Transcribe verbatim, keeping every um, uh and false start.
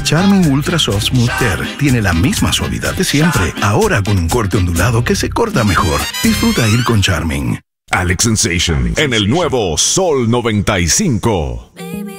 Charmin Ultra Soft Smooth Tear tiene la misma suavidad de siempre, ahora con un corte ondulado que se corta mejor. Disfruta ir con Charmin. Alex Sensation en el nuevo Sol noventa y cinco.